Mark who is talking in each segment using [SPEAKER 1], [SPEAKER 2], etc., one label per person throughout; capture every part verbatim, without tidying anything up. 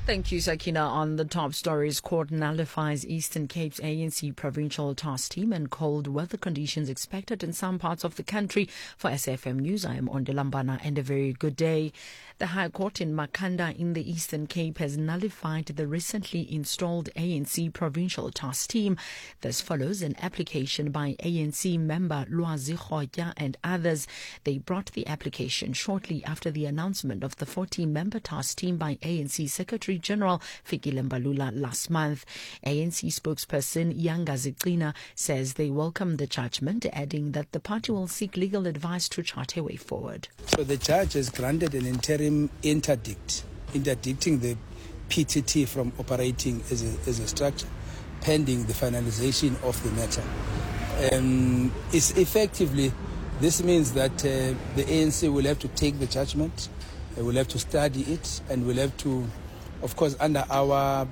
[SPEAKER 1] Thank you, Sakina. On the top stories, court nullifies Eastern Cape's A N C provincial task team and cold weather conditions expected in some parts of the country. For S F M News, I am Ondelambana and a very good day. The High Court in Makhanda in the Eastern Cape has nullified the recently installed A N C provincial task team. This follows an application by A N C member Lwazi Khoya and others. They brought the application shortly after the announcement of the forty-member task team by A N C Secretary General Fikile Mbalula last month. A N C spokesperson Yanga Ziqina says they welcome the judgment, adding that the party will seek legal advice to chart a way forward.
[SPEAKER 2] So the judge has granted an interim interdict, interdicting the P T T from operating as a, as a structure, pending the finalization of the matter. Um, it's effectively, this means that uh, the A N C will have to take the judgment, uh, will have to study it, and will have to, of course, under our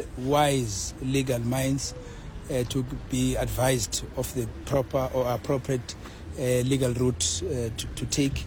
[SPEAKER 2] wise legal minds, uh, to be advised of the proper or appropriate uh, legal route uh, to, to take.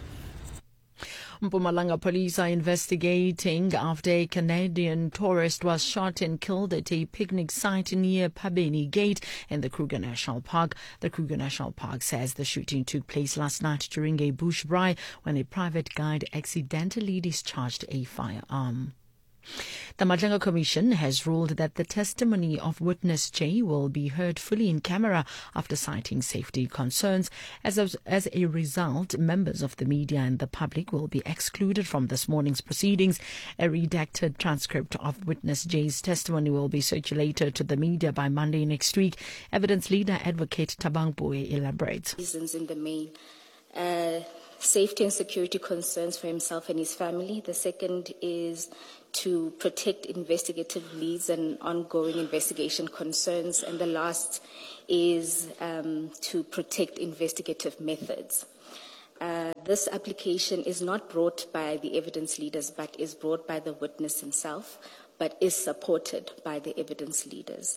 [SPEAKER 1] Mpumalanga police are investigating after a Canadian tourist was shot and killed at a picnic site near Pabeni Gate in the Kruger National Park. The Kruger National Park says the shooting took place last night during a bush braai when a private guide accidentally discharged a firearm. The Madlenga Commission has ruled that the testimony of witness J will be heard fully in camera after citing safety concerns. As a, as a result, members of the media and the public will be excluded from this morning's proceedings. A redacted transcript of witness J's testimony will be circulated to the media by Monday next week. Evidence leader advocate Tabang Boe elaborates.
[SPEAKER 3] Reasons in the main. Uh, safety and security concerns for himself and his family. The second is to protect investigative leads and ongoing investigation concerns. And the last is um, to protect investigative methods. Uh, this application is not brought by the evidence leaders, but is brought by the witness himself, but is supported by the evidence leaders.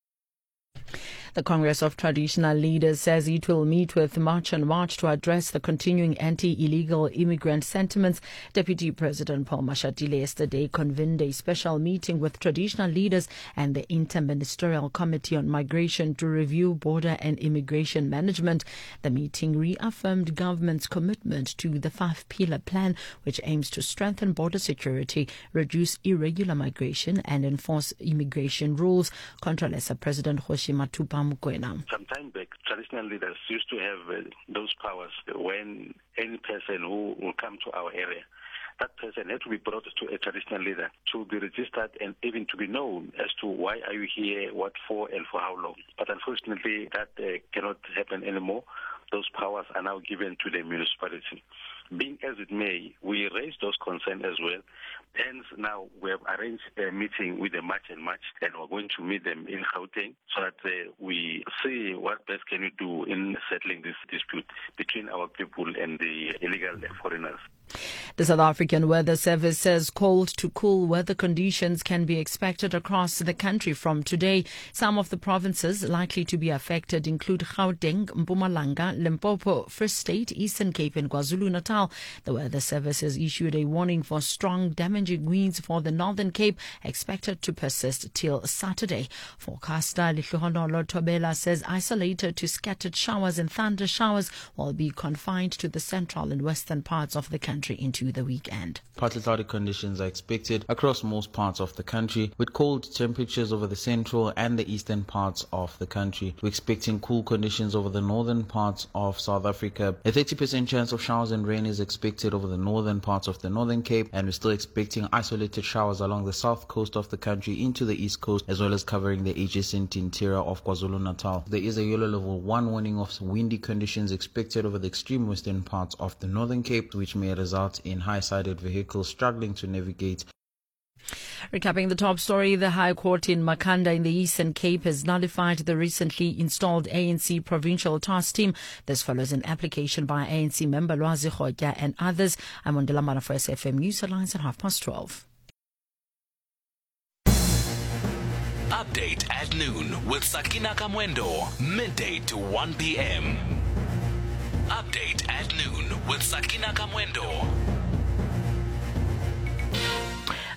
[SPEAKER 1] The Congress of Traditional Leaders says it will meet with March and March to address the continuing anti-illegal immigrant sentiments. Deputy President Paul Mashatile yesterday convened a special meeting with traditional leaders and the Inter-Ministerial Committee on Migration to review border and immigration management. The meeting reaffirmed government's commitment to the five-pillar plan, which aims to strengthen border security, reduce irregular migration and enforce immigration rules. Contralesa President Hoshi Matupa Mukwena.
[SPEAKER 4] Some time back, traditional leaders used to have uh, those powers when any person who will come to our area, that person had to be brought to a traditional leader to be registered and even to be known as to why are you here, what for, and for how long. But unfortunately, that uh, cannot happen anymore. Those powers are now given to the municipality. Being as it may, we raised those concerns as well. Hence, now we have arranged a meeting with the March and March, and we're going to meet them in Gauteng so that uh, we see what best can we do in settling this dispute between our people and the illegal foreigners.
[SPEAKER 1] The South African Weather Service says cold to cool weather conditions can be expected across the country from today. Some of the provinces likely to be affected include Gauteng, Mpumalanga, Limpopo, Free State, Eastern Cape and KwaZulu-Natal. The Weather Service has issued a warning for strong damaging winds for the Northern Cape, expected to persist till Saturday. Forecaster Lihlohonolo Tobela says isolated to scattered showers and thunder showers will be confined to the central and western parts of the country into the weekend.
[SPEAKER 5] Partly cloudy conditions are expected across most parts of the country, with cold temperatures over the central and the eastern parts of the country. We're expecting cool conditions over the northern parts of South Africa. A thirty percent chance of showers and rain is expected over the northern parts of the Northern Cape, and we're still expecting isolated showers along the south coast of the country into the east coast, as well as covering the adjacent interior of KwaZulu-Natal. There is a yellow level one warning of windy conditions expected over the extreme western parts of the Northern Cape, which may result in high-sided vehicles struggling to navigate.
[SPEAKER 1] Recapping the top story, the High Court in Makhanda in the Eastern Cape has nullified the recently installed A N C provincial task team. This follows an application by A N C member Lwazi Khoya and others. I'm on Delambana for S F M News Headlines at half past twelve.
[SPEAKER 6] Update at noon with Sakina Kamwendo, midday to one p.m. Update at noon with Sakina Kamwendo.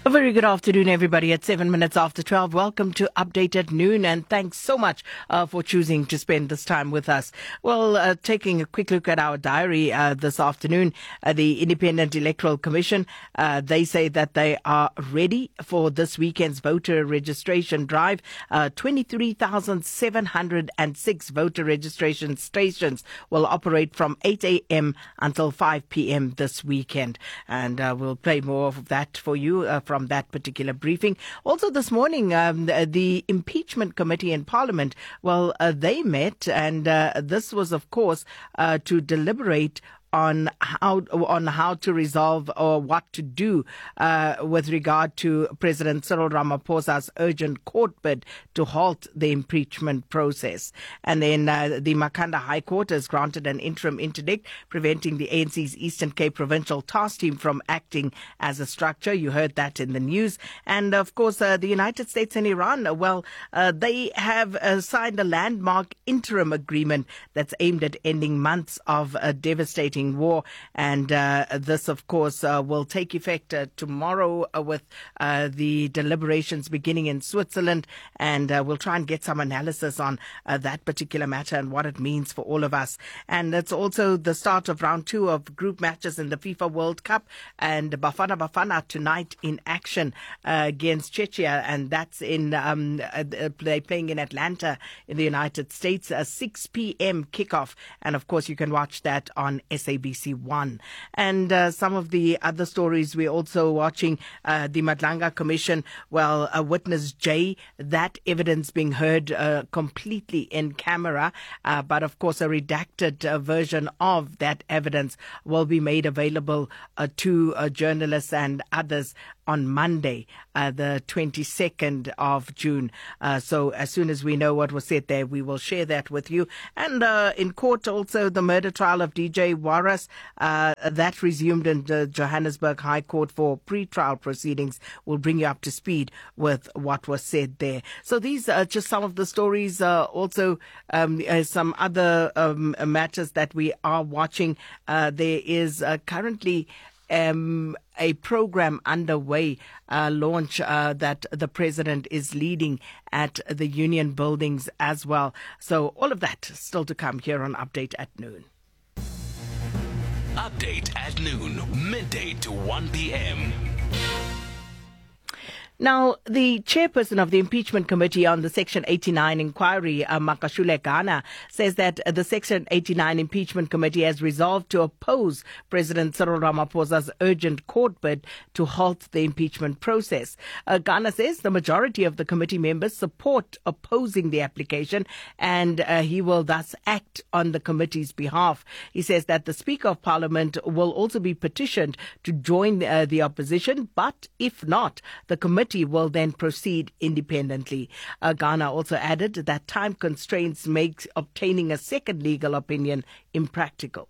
[SPEAKER 7] A very good afternoon, everybody. At seven minutes after twelve, welcome to Update at Noon, and thanks so much uh, for choosing to spend this time with us. Well, uh, taking a quick look at our diary uh, this afternoon, uh, the Independent Electoral Commission, uh, they say that they are ready for this weekend's voter registration drive. Uh, twenty-three thousand seven hundred six voter registration stations will operate from eight a.m. until five p.m. this weekend, and uh, we'll play more of that for you uh, from from that particular briefing. Also this morning, um, the, the impeachment committee in Parliament, well, uh, they met, and uh, this was, of course, uh, to deliberate on how on how to resolve or what to do uh, with regard to President Cyril Ramaphosa's urgent court bid to halt the impeachment process. And then uh, the Makhanda High Court has granted an interim interdict preventing the A N C's Eastern Cape Provincial Task Team from acting as a structure. You heard that in the news. And of course, uh, the United States and Iran, well, uh, they have uh, signed a landmark interim agreement that's aimed at ending months of uh, devastating war, and uh, this, of course, uh, will take effect uh, tomorrow uh, with uh, the deliberations beginning in Switzerland, and uh, we'll try and get some analysis on uh, that particular matter and what it means for all of us. And it's also the start of round two of group matches in the FIFA World Cup, and Bafana Bafana tonight in action uh, against Czechia, and that's in um, uh, they're playing in Atlanta in the United States, a six p.m. kickoff, and of course you can watch that on S A B C One. And uh, some of the other stories, we're also watching uh, the Madlanga Commission. Well, uh, Witness J, that evidence being heard uh, completely in camera, uh, but of course a redacted uh, version of that evidence will be made available uh, to uh, journalists and others on Monday, uh, the twenty-second of June. Uh, so as soon as we know what was said there, we will share that with you. And uh, in court also, the murder trial of D J Waras, uh, that resumed in the Johannesburg High Court for pre-trial proceedings. We'll bring you up to speed with what was said there. So these are just some of the stories. Uh, also, um, uh, some other um, matters that we are watching. Uh, there is uh, currently Um, a program underway, uh, launch uh, that the president is leading at the union buildings as well. So all of that still to come here on Update at Noon.
[SPEAKER 6] Update at Noon, midday to one p.m.
[SPEAKER 7] Now, the chairperson of the impeachment committee on the Section eighty-nine inquiry, uh, Makashule Ghana, says that uh, the Section eighty-nine impeachment committee has resolved to oppose President Cyril Ramaphosa's urgent court bid to halt the impeachment process. Uh, Ghana says the majority of the committee members support opposing the application, and uh, he will thus act on the committee's behalf. He says that the Speaker of Parliament will also be petitioned to join uh, the opposition, but if not, the committee will then proceed independently. Uh, Ghana also added that time constraints make obtaining a second legal opinion impractical.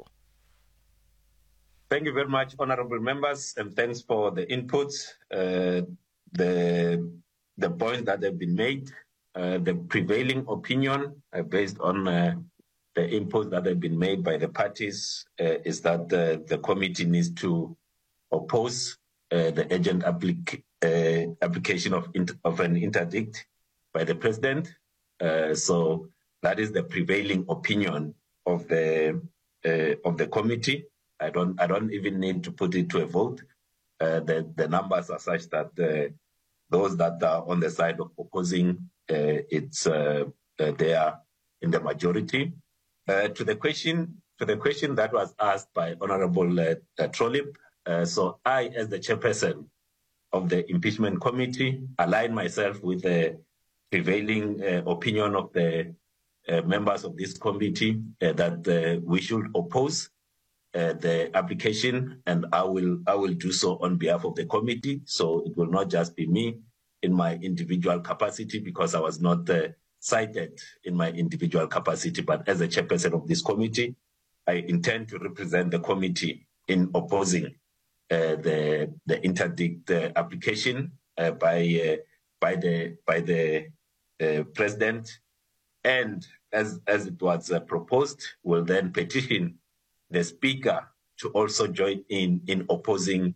[SPEAKER 8] Thank you very much, honorable members, and thanks for the inputs, uh, the the points that have been made. Uh, the prevailing opinion, uh, based on uh, the inputs that have been made by the parties, uh, is that uh, the committee needs to oppose uh, the urgent application. Uh, application of int- of an interdict by the president. Uh, so that is the prevailing opinion of the uh, of the committee. I don't I don't even need to put it to a vote. Uh, the the numbers are such that uh, those that are on the side of opposing, uh, it's uh, uh, they are in the majority. Uh, to the question to the question that was asked by Honourable uh, uh, Trollip. Uh, so I, as the chairperson of the impeachment committee, align myself with the prevailing uh, opinion of the uh, members of this committee uh, that uh, we should oppose uh, the application, and I will I will do so on behalf of the committee. So it will not just be me in my individual capacity, because I was not uh, cited in my individual capacity, but as a chairperson of this committee, I intend to represent the committee in opposing Uh, the the interdict uh, application uh, by uh, by the by the uh, president, and as as it was uh, proposed, will then petition the speaker to also join in in opposing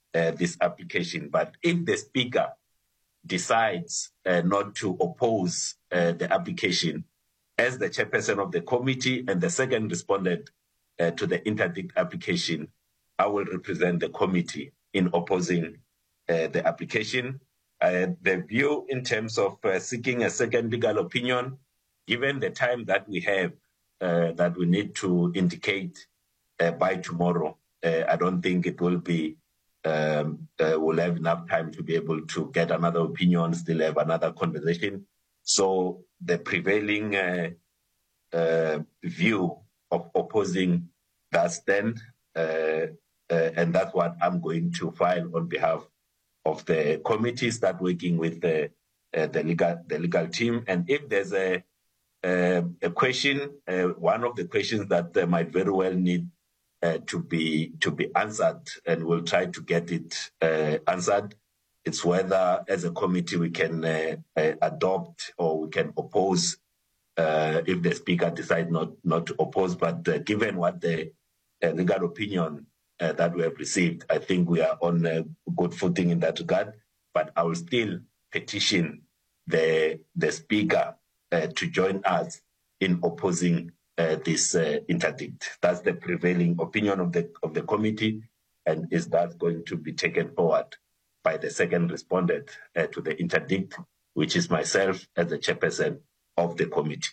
[SPEAKER 8] uh, this application. But if the Speaker decides uh, not to oppose uh, the application, as the chairperson of the committee and the second respondent uh, to the interdict application, I will represent the committee in opposing uh, the application. Uh, the view in terms of uh, seeking a second legal opinion, given the time that we have, uh, that we need to indicate uh, by tomorrow, uh, I don't think it will be, um, uh, we'll have enough time to be able to get another opinion, still have another conversation. So the prevailing uh, uh, view of opposing that stand, uh, uh, and that's what I'm going to file on behalf of the committee, start working with the uh, the legal the legal team. And if there's a a, a question, uh, one of the questions that uh, might very well need uh, to be to be answered, and we'll try to get it uh, answered. It's whether, as a committee, we can uh, uh, adopt or we can oppose uh, if the Speaker decides not, not to oppose. But uh, given what the uh, legal opinion uh, that we have received, I think we are on a good footing in that regard. But I will still petition the the Speaker uh, to join us in opposing uh, this uh, interdict. That's the prevailing opinion of the of the committee, and is that going to be taken forward by the second respondent uh, to the interdict, which is myself as the chairperson of the committee.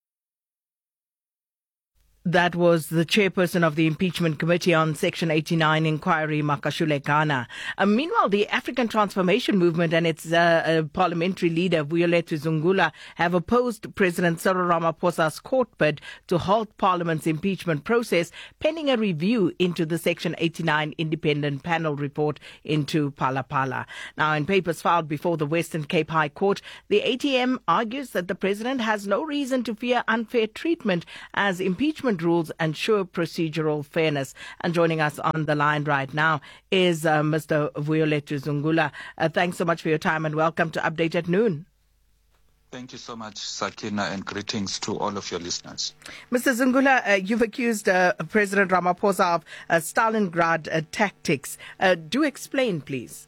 [SPEAKER 7] That was the chairperson of the Impeachment Committee on Section eighty-nine Inquiry, Makashule Ghana. Uh, meanwhile, the African Transformation Movement and its uh, uh, parliamentary leader, Vuyolethu Zungula, have opposed President Cyril Ramaphosa's court bid to halt Parliament's impeachment process, pending a review into the Section eighty-nine independent panel report into Palapala. Now, in papers filed before the Western Cape High Court, the A T M argues that the president has no reason to fear unfair treatment as impeachment rules ensure procedural fairness. And joining us on the line right now is uh, Mister Vuyolethu Zungula. Uh, thanks so much for your time and welcome to Update at Noon.
[SPEAKER 9] Thank you so much, Sakina, and greetings to all of your listeners.
[SPEAKER 7] Mister Zungula, uh, you've accused uh, President Ramaphosa of uh, Stalingrad uh, tactics. Uh, do explain, please.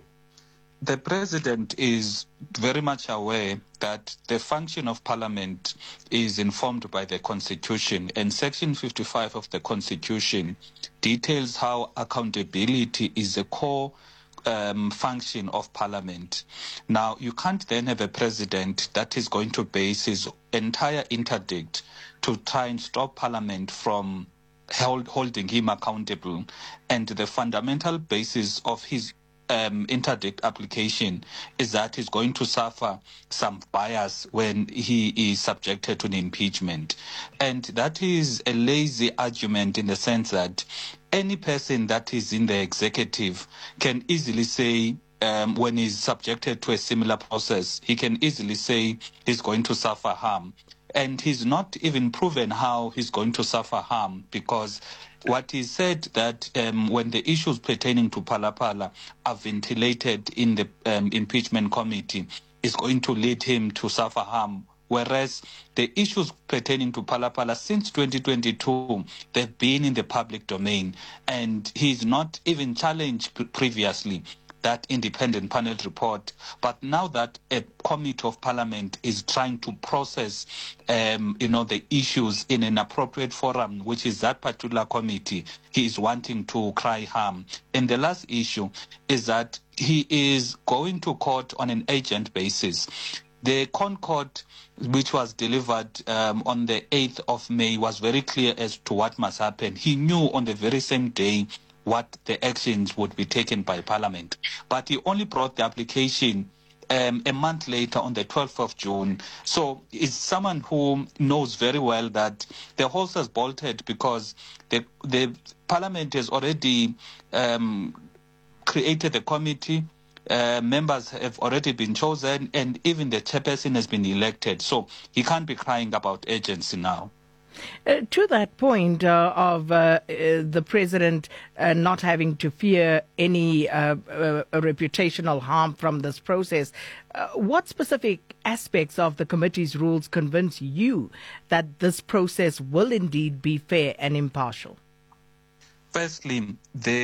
[SPEAKER 9] The president is very much aware that the function of parliament is informed by the constitution, and Section fifty-five of the constitution details how accountability is a core um, function of parliament. Now, you can't then have a president that is going to base his entire interdict to try and stop parliament from hold, holding him accountable, and the fundamental basis of his Um, interdict application is that he's going to suffer some bias when he is subjected to an impeachment. And that is a lazy argument in the sense that any person that is in the executive can easily say, um, when he's subjected to a similar process, he can easily say he's going to suffer harm. And he's not even proven how he's going to suffer harm, because what he said that um, when the issues pertaining to Palapala are ventilated in the um, impeachment committee is going to lead him to suffer harm, whereas the issues pertaining to Palapala since twenty twenty-two, they've been in the public domain, and he's not even challenged previously that independent panel report. But now that a committee of parliament is trying to process, um, you know, the issues in an appropriate forum, which is that particular committee, he is wanting to cry harm. And the last issue is that he is going to court on an agent basis. The Concord, which was delivered um, on the eighth of May, was very clear as to what must happen. He knew on the very same day what the actions would be taken by Parliament. But he only brought the application um, a month later on the twelfth of June. So it's someone who knows very well that the horse has bolted, because the, the Parliament has already um, created the committee. Uh, members have already been chosen, and even the chairperson has been elected. So he can't be crying about agency now.
[SPEAKER 7] Uh, to that point uh, of uh, uh, the president uh, not having to fear any uh, uh, reputational harm from this process, uh, what specific aspects of the committee's rules convince you that this process will indeed be fair and impartial?
[SPEAKER 9] Firstly, the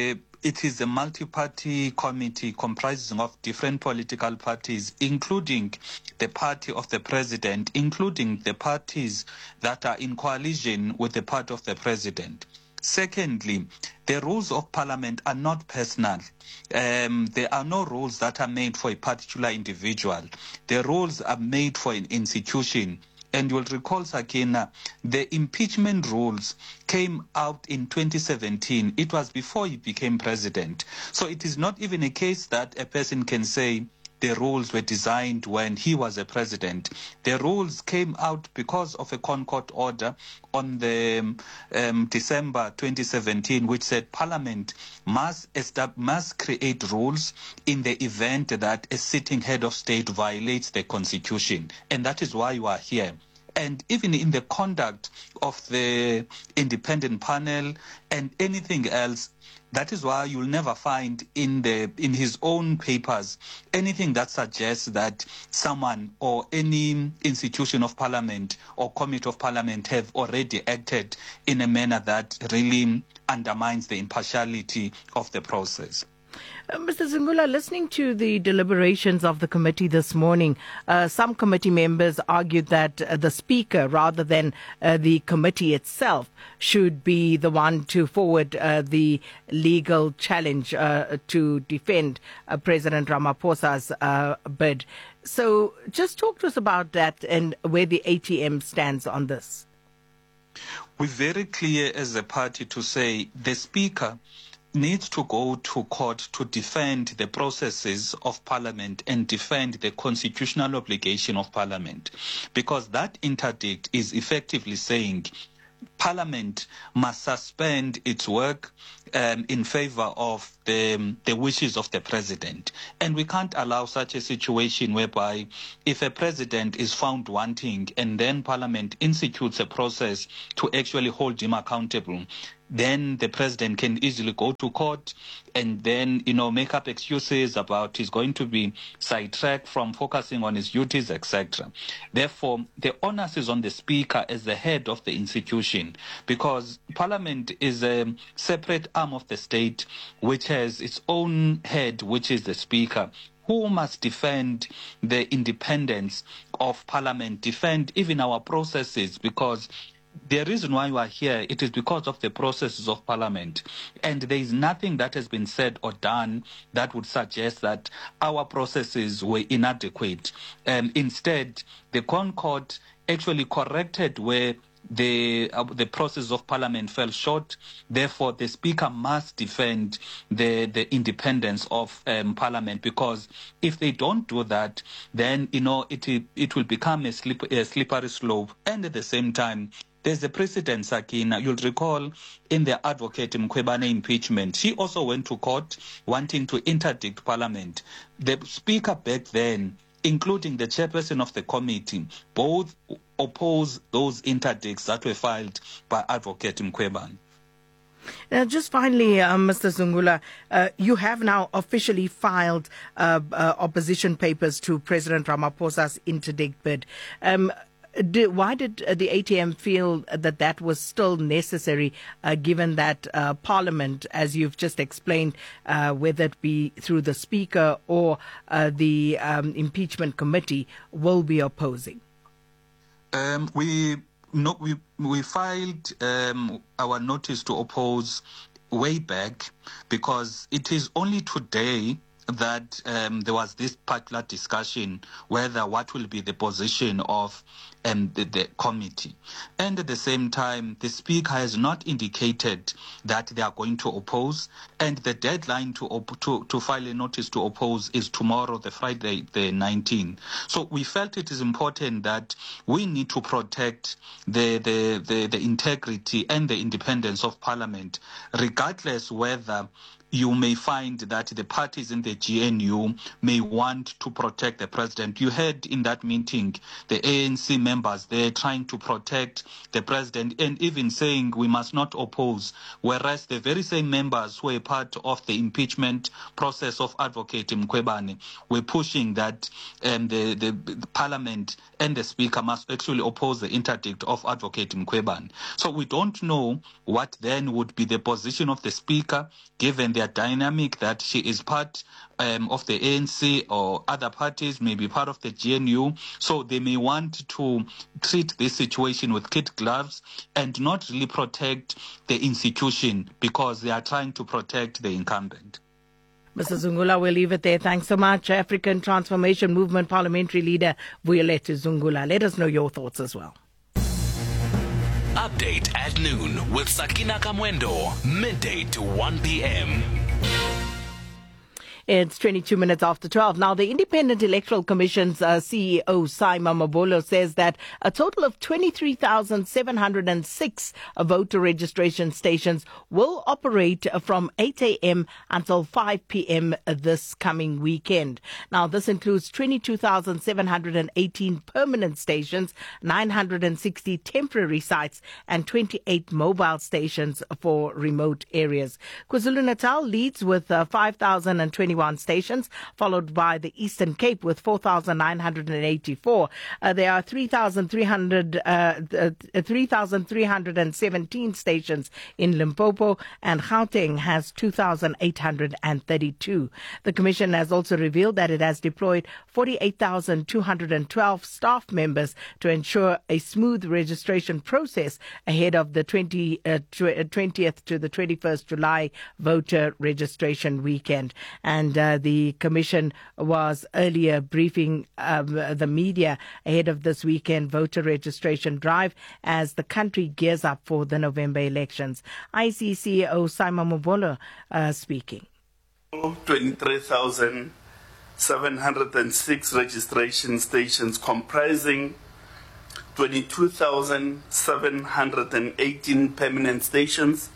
[SPEAKER 9] it is a multi-party committee comprising of different political parties, including the party of the president, including the parties that are in coalition with the party of the president. Secondly, the rules of parliament are not personal. Um, there are no rules that are made for a particular individual. The rules are made for an institution. And you'll recall, Sakina, the impeachment rules came out in twenty seventeen. It was before he became president. So it is not even a case that a person can say the rules were designed when he was a president. The rules came out because of a Concord order on the um, December twenty seventeen, which said Parliament must, estab- must create rules in the event that a sitting head of state violates the Constitution. And that is why you are here. And even in the conduct of the independent panel and anything else, that is why you'll never find in the in his own papers anything that suggests that someone or any institution of parliament or committee of parliament have already acted in a manner that really undermines the impartiality of the process.
[SPEAKER 7] Uh, Mister Zungula, listening to the deliberations of the committee this morning, uh, some committee members argued that uh, the Speaker, rather than uh, the committee itself, should be the one to forward uh, the legal challenge uh, to defend uh, President Ramaphosa's uh, bid. So just talk to us about that and where the A T M stands on this.
[SPEAKER 9] We're very clear as a party to say the Speaker needs to go to court to defend the processes of Parliament and defend the constitutional obligation of Parliament, because that interdict is effectively saying Parliament must suspend its work um, in favor of the, the wishes of the president. And we can't allow such a situation whereby if a president is found wanting and then Parliament institutes a process to actually hold him accountable, then the president can easily go to court and then, you know, make up excuses about he's going to be sidetracked from focusing on his duties, et cetera. Therefore, the onus is on the Speaker as the head of the institution, because Parliament is a separate arm of the state which has its own head, which is the Speaker, who must defend the independence of Parliament, defend even our processes, because the reason why you are here, it is because of the processes of Parliament. And there is nothing that has been said or done that would suggest that our processes were inadequate. Um, instead, the Concord actually corrected where the uh, the process of Parliament fell short. Therefore, the Speaker must defend the, the independence of um, Parliament, because if they don't do that, then, you know, it it will become a, slip, a slippery slope. And at the same time, there's a precedent, Sakina. You'll recall in the Advocate Mkhwebane impeachment, she also went to court wanting to interdict Parliament. The Speaker back then, including the chairperson of the committee, both opposed those interdicts that were filed by Advocate Mkhwebane.
[SPEAKER 7] Uh, just finally, uh, Mister Zungula, uh, you have now officially filed uh, uh, opposition papers to President Ramaphosa's interdict bid. Um, Did, why did uh, the A T M feel that that was still necessary, uh, given that uh, Parliament, as you've just explained, uh, whether it be through the Speaker or uh, the um, impeachment committee, will be opposing?
[SPEAKER 9] Um, we, no, we, we filed um, our notice to oppose way back, because it is only today that um, there was this particular discussion whether what will be the position of um, the, the committee. And at the same time, the Speaker has not indicated that they are going to oppose, and the deadline to, op- to, to file a notice to oppose is tomorrow, the Friday, the nineteenth. So we felt it is important that we need to protect the, the, the, the integrity and the independence of Parliament, regardless whether you may find that the parties in the G N U may want to protect the president. You heard in that meeting the A N C members there trying to protect the president and even saying we must not oppose, whereas the very same members who were part of the impeachment process of Advocate Mkhwebane were pushing that um, the, the, the Parliament and the Speaker must actually oppose the interdict of Advocate Mkhwebane. So we don't know what then would be the position of the Speaker, given their dynamic that she is part um, of the A N C or other parties, maybe part of the G N U. So they may want to treat this situation with kid gloves and not really protect the institution because they are trying to protect the incumbent.
[SPEAKER 7] Mister Zungula, we'll leave it there. Thanks so much. African Transformation Movement Parliamentary Leader Vuyeleti Zungula. Let us know your thoughts as well.
[SPEAKER 6] Update at noon with Sakina Kamwendo, midday to one p.m.
[SPEAKER 7] It's twenty-two minutes after twelve. Now, the Independent Electoral Commission's uh, C E O, Sai Mamabolo, says that a total of twenty-three thousand seven hundred six voter registration stations will operate from eight a.m. until five p.m. this coming weekend. Now, this includes twenty-two thousand seven hundred eighteen permanent stations, nine hundred sixty temporary sites, and twenty-eight mobile stations for remote areas. KwaZulu-Natal leads with uh, five thousand twenty-one stations, followed by the Eastern Cape with four thousand nine hundred eighty-four. Uh, there are three thousand three hundred, uh, uh, three thousand three hundred seventeen stations in Limpopo, and Gauteng has two thousand eight hundred thirty-two. The Commission has also revealed that it has deployed forty-eight thousand two hundred twelve staff members to ensure a smooth registration process ahead of the twentieth to the twenty-first July voter registration weekend. And And uh, the Commission was earlier briefing um, the media ahead of this weekend voter registration drive as the country gears up for the November elections. I C C E O Simon Mobolo uh, speaking.
[SPEAKER 10] twenty-three thousand seven hundred six registration stations comprising twenty-two thousand seven hundred eighteen permanent stations,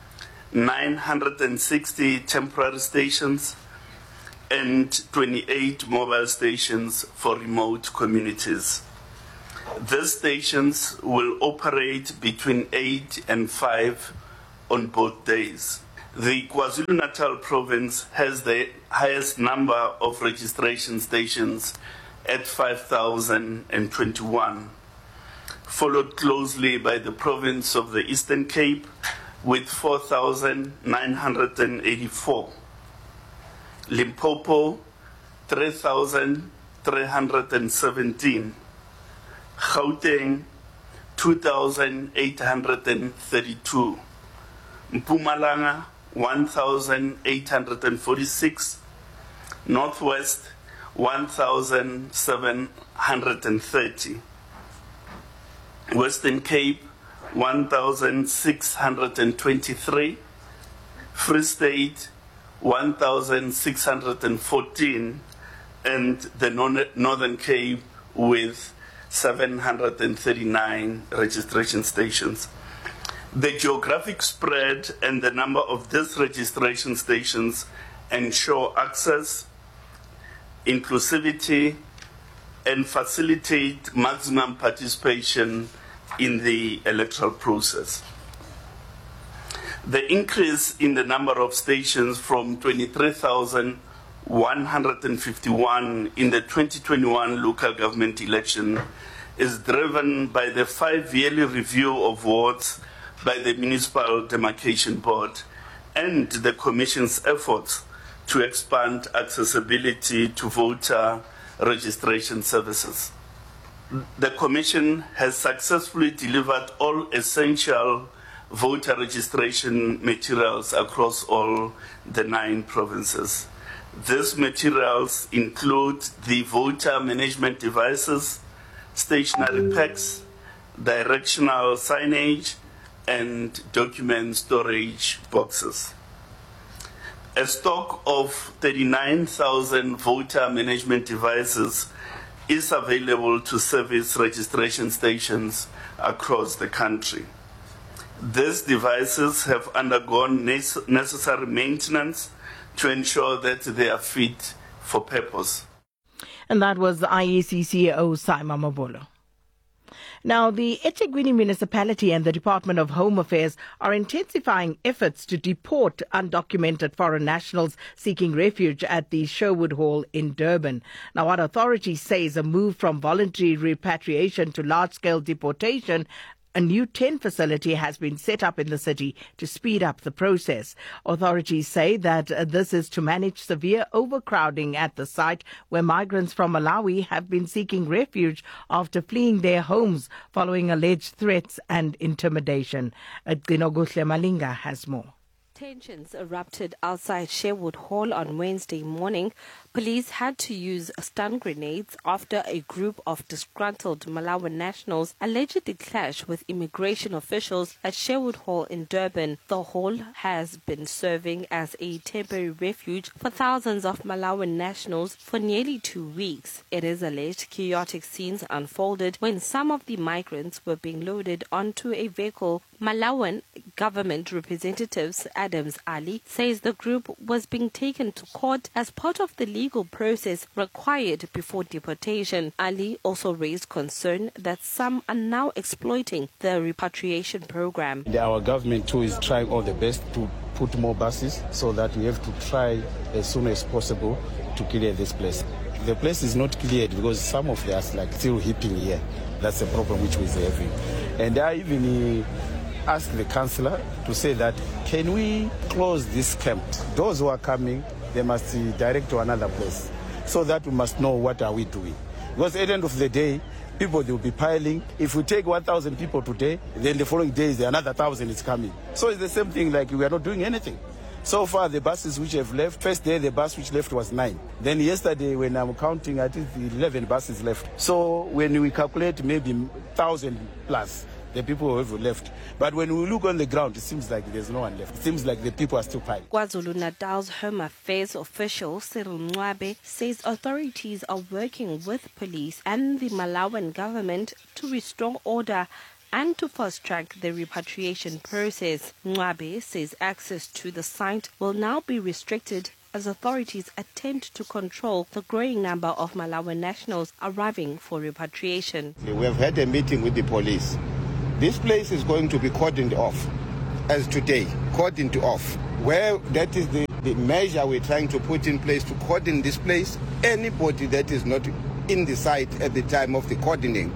[SPEAKER 10] nine hundred sixty temporary stations, and twenty-eight mobile stations for remote communities. These stations will operate between eight and five on both days. The KwaZulu-Natal province has the highest number of registration stations at five thousand twenty-one, followed closely by the province of the Eastern Cape with four thousand nine hundred eighty-four. Limpopo, three thousand three hundred seventeen. Gauteng, two thousand eight hundred thirty-two. Mpumalanga, one thousand eight hundred forty-six. Northwest, one thousand seven hundred thirty. Western Cape, one thousand six hundred twenty-three. Free State, one thousand six hundred fourteen, and the Northern Cape with seven hundred thirty-nine registration stations. The geographic spread and the number of these registration stations ensure access, inclusivity, and facilitate maximum participation in the electoral process. The increase in the number of stations from twenty-three thousand one hundred fifty-one in the twenty twenty-one local government election is driven by the five-yearly review of wards by the Municipal Demarcation Board and the Commission's efforts to expand accessibility to voter registration services. The Commission has successfully delivered all essential voter registration materials across all the nine provinces. These materials include the voter management devices, stationery packs, directional signage, and document storage boxes. A stock of thirty-nine thousand voter management devices is available to service registration stations across the country. These devices have undergone necessary maintenance to ensure that they are fit for purpose.
[SPEAKER 7] And that was the I E C C E O Simon Mabolo. Now, the eThekwini municipality and the Department of Home Affairs are intensifying efforts to deport undocumented foreign nationals seeking refuge at the Sherwood Hall in Durban. Now, what authorities say is a move from voluntary repatriation to large-scale deportation A new tent facility has been set up in the city to speed up the process. Authorities say that uh, this is to manage severe overcrowding at the site where migrants from Malawi have been seeking refuge after fleeing their homes following alleged threats and intimidation. Ginoguhle Malinga has more.
[SPEAKER 11] Tensions erupted outside Sherwood Hall on Wednesday morning. Police had to use stun grenades after a group of disgruntled Malawian nationals allegedly clashed with immigration officials at Sherwood Hall in Durban. The hall has been serving as a temporary refuge for thousands of Malawian nationals for nearly two weeks. It is alleged chaotic scenes unfolded when some of the migrants were being loaded onto a vehicle. Malawian government representatives Adams Ali says the group was being taken to court as part of the legal process required before deportation. Ali also raised concern that some are now exploiting the repatriation program.
[SPEAKER 12] Our government too is trying all the best to put more buses so that we have to try as soon as possible to clear this place. The place is not cleared because some of us like still heaping here. That's a problem which we're having. And I even uh, asked the councillor to say that can we close this camp? Those who are coming, they must direct to another place so that we must know what are we doing. Because at the end of the day, people they will be piling. If we take one thousand people today, then the following days another one thousand is coming. So it's the same thing, like we are not doing anything. So far, the buses which have left, first day the bus which left was nine. Then yesterday when I'm counting, I think eleven buses left. So when we calculate maybe one thousand plus, the people who have left. But when we look on the ground, it seems like there's no one left. It seems like the people are still piling.
[SPEAKER 11] KwaZulu-Natal's Home Affairs official Cyril Mncwabe says authorities are working with police and the Malawian government to restore order and to fast-track the repatriation process. Mncwabe says access to the site will now be restricted as authorities attempt to control the growing number of Malawian nationals arriving for repatriation.
[SPEAKER 13] We have had a meeting with the police. This place is going to be cordoned off as today, cordoned off. Where that is the, the measure we're trying to put in place to cordon this place. Anybody that is not in the site at the time of the cordoning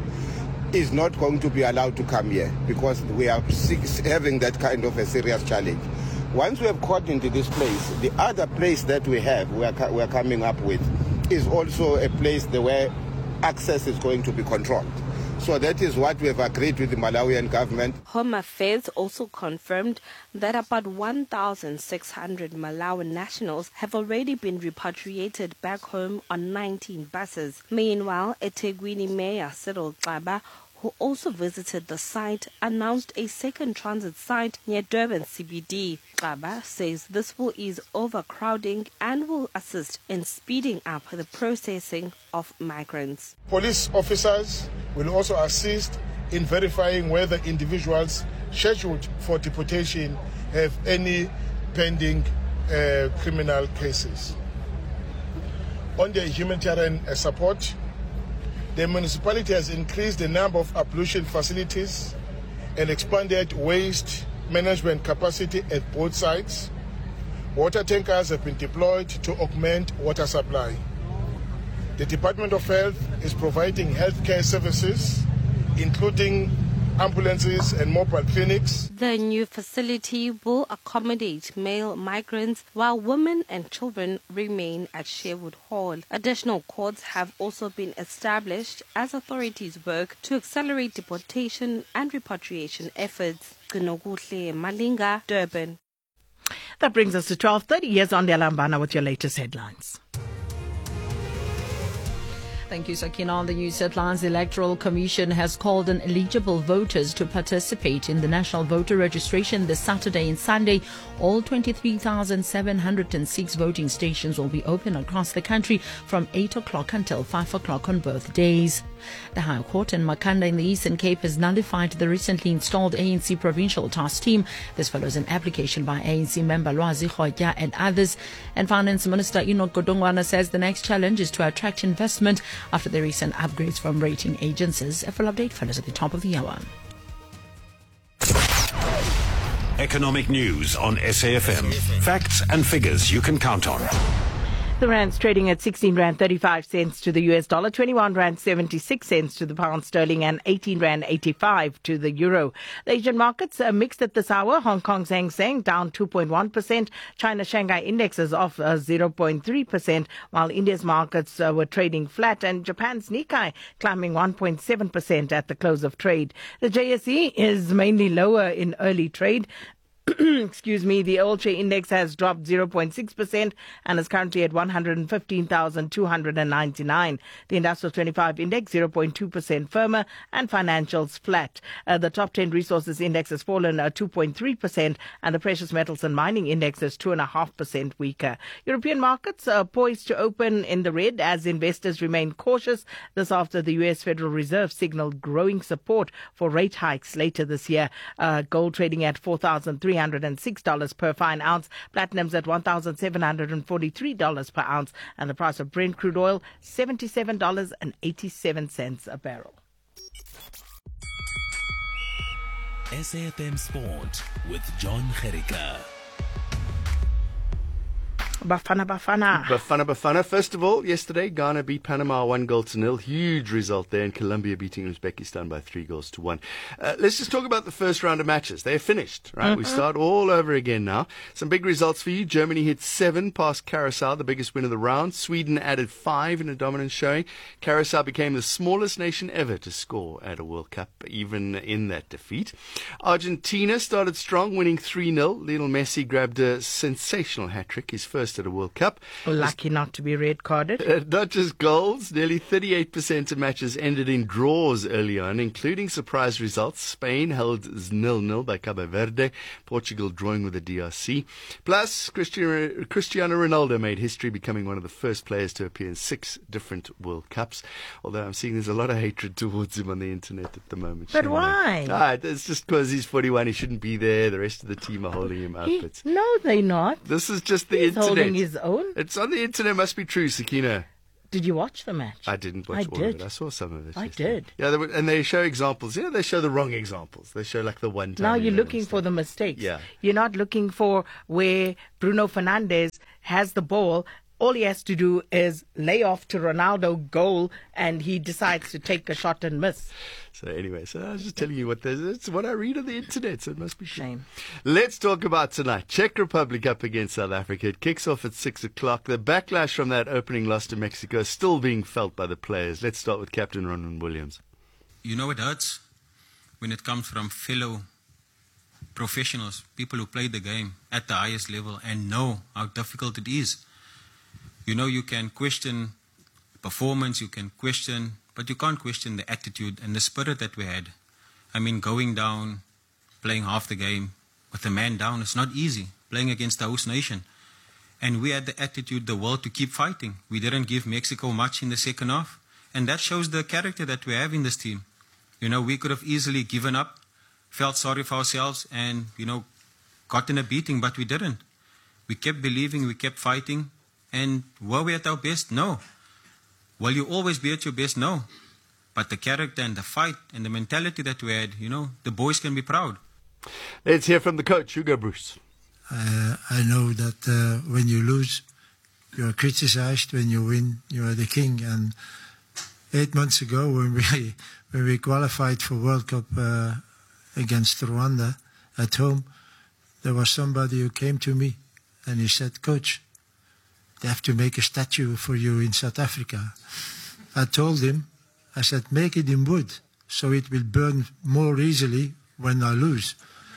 [SPEAKER 13] is not going to be allowed to come here because we are having that kind of a serious challenge. Once we have cordoned this place, the other place that we have, we are, we are coming up with, is also a place where access is going to be controlled. So that is what we have agreed with the Malawian government.
[SPEAKER 11] Home Affairs also confirmed that about one thousand six hundred Malawian nationals have already been repatriated back home on nineteen buses. Meanwhile, eThekwini Mayor Cyril Xaba, who also visited the site, announced a second transit site near Durban C B D. Xaba says this will ease overcrowding and will assist in speeding up the processing of migrants.
[SPEAKER 14] Police officers will also assist in verifying whether individuals scheduled for deportation have any pending uh, criminal cases. On the humanitarian uh, support, the municipality has increased the number of ablution facilities and expanded waste management capacity at both sites. Water tankers have been deployed to augment water supply. The Department of Health is providing healthcare services, including ambulances and mobile clinics.
[SPEAKER 11] The new facility will accommodate male migrants while women and children remain at Sherwood Hall. Additional courts have also been established as authorities work to accelerate deportation and repatriation efforts. Ginoguhle Malinga, Durban.
[SPEAKER 7] That brings us to twelve thirty. Years on Delambana with your latest headlines.
[SPEAKER 1] Thank you, Sakina. On the news headlines, the Electoral Commission has called on eligible voters to participate in the National Voter Registration this Saturday and Sunday. All twenty-three thousand seven hundred six voting stations will be open across the country from eight o'clock until five o'clock on both days. The High Court in Makhanda in the Eastern Cape has nullified the recently installed A N C Provincial Task Team. This follows an application by A N C member Lwazi Khoya and others. And Finance Minister Enoch Godongwana says the next challenge is to attract investment after the recent upgrades from rating agencies. A full update follows at the top of the hour.
[SPEAKER 15] Economic news on S A F M. Facts and figures you can count on.
[SPEAKER 7] The rand's trading at sixteen rand thirty-five cents to the U S dollar, twenty-one rand seventy-six cents to the pound sterling, and eighteen rand eighty-five to the euro. The Asian markets are mixed at this hour. Hong Kong's Hang Seng down two point one percent. China Shanghai Index is off uh, zero point three percent, while India's markets uh, were trading flat, and Japan's Nikkei climbing one point seven percent at the close of trade. The J S E is mainly lower in early trade. Excuse me, the All Share Index has dropped zero point six percent and is currently at one hundred fifteen thousand two hundred ninety-nine. The Industrial twenty-five Index zero point two percent firmer, and financials flat. Uh, the Top ten Resources Index has fallen uh, two point three percent, and the Precious Metals and Mining Index is two point five percent weaker. European markets are poised to open in the red as investors remain cautious. This after the U S Federal Reserve signaled growing support for rate hikes later this year. Uh, gold trading at four thousand three hundred six dollars per fine ounce. Platinum's at one thousand seven hundred forty-three dollars per ounce. And the price of Brent crude oil, seventy-seven dollars and eighty-seven cents a barrel.
[SPEAKER 6] S A F M Sport with John Gericka.
[SPEAKER 7] Bafana Bafana.
[SPEAKER 15] Bafana Bafana. First of all, yesterday, Ghana beat Panama one goal to nil. Huge result there. And Colombia beating Uzbekistan by three goals to one. Uh, let's just talk about the first round of matches. They're finished, right? Mm-hmm. We start all over again now. Some big results for you. Germany hit seven past Curacao, the biggest win of the round. Sweden added five in a dominant showing. Curacao became the smallest nation ever to score at a World Cup, even in that defeat. Argentina started strong, winning three nil. Lionel Messi grabbed a sensational hat-trick, his first at a World Cup.
[SPEAKER 7] Lucky not to be red carded.
[SPEAKER 15] Uh, not just goals, nearly thirty-eight percent of matches ended in draws early on, including surprise results. Spain held nil nil by Cabo Verde, Portugal drawing with the D R C. Plus, Cristiano, Cristiano Ronaldo made history, becoming one of the first players to appear in six different World Cups. Although I'm seeing there's a lot of hatred towards him on the internet at the moment.
[SPEAKER 7] But why?
[SPEAKER 15] Ah, it's just because he's forty-one, he shouldn't be there. The rest of the team are holding him up.
[SPEAKER 7] He,
[SPEAKER 15] it's,
[SPEAKER 7] no, they're not.
[SPEAKER 15] This is just the
[SPEAKER 7] he's
[SPEAKER 15] internet.
[SPEAKER 7] Holding his own.
[SPEAKER 15] It's on the internet. Must be true, Sakina.
[SPEAKER 7] Did you watch the match?
[SPEAKER 15] I didn't watch
[SPEAKER 7] I
[SPEAKER 15] all
[SPEAKER 7] did.
[SPEAKER 15] of it. I saw some of it.
[SPEAKER 7] I
[SPEAKER 15] yesterday.
[SPEAKER 7] did.
[SPEAKER 15] Yeah, they were, and they show examples. You know, they show the wrong examples. They show like the one time.
[SPEAKER 7] Now you're looking for the mistakes.
[SPEAKER 15] Yeah.
[SPEAKER 7] You're not looking for where Bruno Fernandes has the ball. All he has to do is lay off to Ronaldo goal, and he decides to take a shot and miss.
[SPEAKER 15] So anyway, so I was just telling you what there's. It's what I read on the internet, so it must be
[SPEAKER 7] shame.
[SPEAKER 15] Let's talk about tonight. Czech Republic up against South Africa. It kicks off at six o'clock. The backlash from that opening loss to Mexico is still being felt by the players. Let's start with Captain Ronwen Williams.
[SPEAKER 16] You know it hurts when it comes from fellow professionals, people who play the game at the highest level and know how difficult it is. You know, you can question performance, you can question, but you can't question the attitude and the spirit that we had. I mean, going down, playing half the game with a man down, it's not easy, playing against the host nation. And we had the attitude, the will to keep fighting. We didn't give Mexico much in the second half. And that shows the character that we have in this team. You know, we could have easily given up, felt sorry for ourselves and, you know, gotten a beating, but we didn't. We kept believing, we kept fighting. And were we at our best? No. Will you always be at your best? No. But the character and the fight and the mentality that we had, you know, the boys can be proud.
[SPEAKER 15] Let's hear from the coach, Hugo Broos.
[SPEAKER 17] Uh, I know that uh, when you lose, you are criticized. When you win, you are the king. And eight months ago, when we when we qualified for World Cup uh, against Rwanda at home, there was somebody who came to me and he said, "Coach, they have to make a statue for you in South Africa." I told him, I said, "Make it in wood, so it will burn more easily when I lose."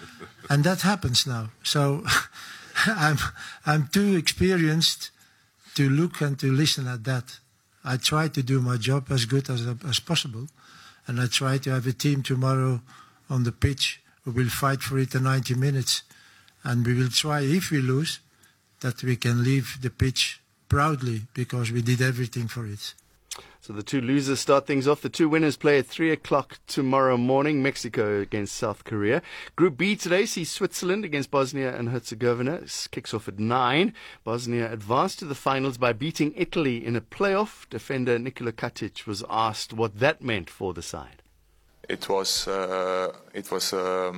[SPEAKER 17] And that happens now. So I'm, I'm too experienced to look and to listen at that. I try to do my job as good as, as possible. And I try to have a team tomorrow on the pitch who will fight for it in ninety minutes. And we will try, if we lose, that we can leave the pitch proudly because we did everything for it.
[SPEAKER 15] So the two losers start things off. The two winners play at three o'clock tomorrow morning. Mexico against South Korea. Group B today sees Switzerland against Bosnia and Herzegovina. This kicks off at nine. Bosnia advanced to the finals by beating Italy in a playoff. Defender Nikola Katic was asked what that meant for the side.
[SPEAKER 18] It was uh, it was a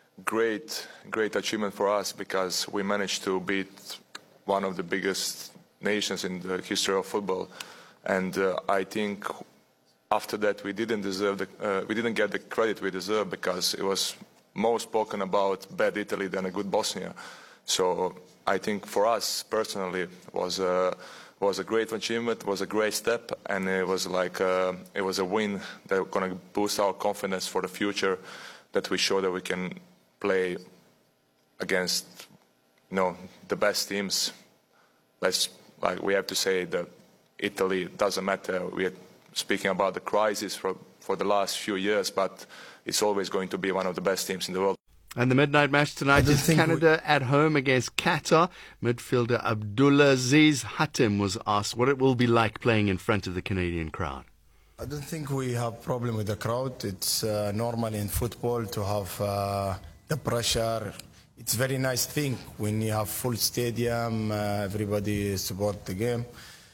[SPEAKER 18] great great achievement for us because we managed to beat one of the biggest nations in the history of football. And uh, I think after that we didn't deserve the, uh, we didn't get the credit we deserve, because it was more spoken about bad Italy than a good Bosnia. So I think for us personally was a was a great achievement, was a great step, and it was like a, it was a win that was going to boost our confidence for the future. That we show that we can play against, you know, the best teams. Let's like we have to say that Italy doesn't matter. We are speaking about the crisis for for the last few years, but it's always going to be one of the best teams in the world.
[SPEAKER 15] And the midnight match tonight is Canada at home against Qatar. Midfielder Abdulaziz Hatem was asked what it will be like playing in front of the Canadian crowd.
[SPEAKER 19] I don't think we have problem with the crowd. It's uh, normal in football to have uh, the pressure. It's a very nice thing when you have full stadium, uh, everybody support the game.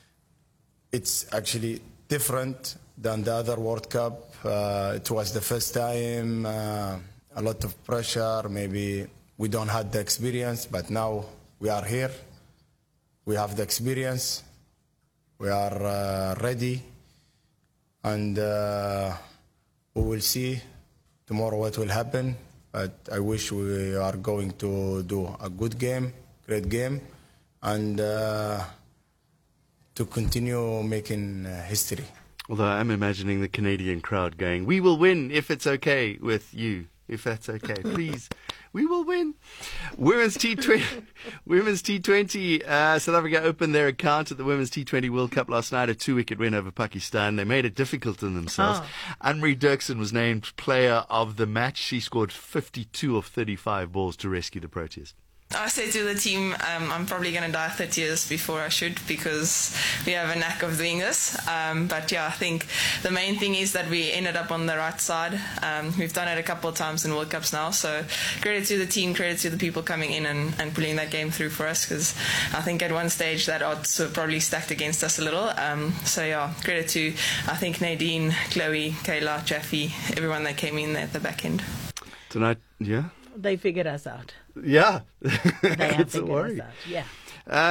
[SPEAKER 19] It's actually different than the other World Cup. Uh, it was the first time. Uh, A lot of pressure, maybe we don't have the experience, but now we are here. We have the experience. We are uh, ready. And uh, we will see tomorrow what will happen. But I wish we are going to do a good game, great game, and uh, to continue making uh, history.
[SPEAKER 15] Although I'm imagining the Canadian crowd going, "We will win if it's okay with you." If that's okay, please, we will win. Women's T twenty, Women's T twenty. Uh, South Africa opened their account at the Women's T twenty World Cup last night, a two-wicket win over Pakistan. They made it difficult on themselves.
[SPEAKER 7] Oh.
[SPEAKER 15] Anne-Marie Dirksen was named player of the match. She scored fifty-two of thirty-five balls to rescue the Proteas.
[SPEAKER 20] I said to the team, um, I'm probably going to die thirty years before I should, because we have a knack of doing this. Um, but yeah, I think the main thing is that we ended up on the right side. Um, we've done it a couple of times in World Cups now. So credit to the team, credit to the people coming in and, and pulling that game through for us, because I think at one stage that odds were probably stacked against us a little. Um, so yeah, credit to, I think, Nadine, Chloe, Kayla, Jaffe, everyone that came in there at the back end.
[SPEAKER 15] Tonight, yeah?
[SPEAKER 7] They figured us out.
[SPEAKER 15] Yeah.
[SPEAKER 7] They have
[SPEAKER 15] It's a
[SPEAKER 7] figured
[SPEAKER 15] worry.
[SPEAKER 7] us out, yeah.
[SPEAKER 15] Uh,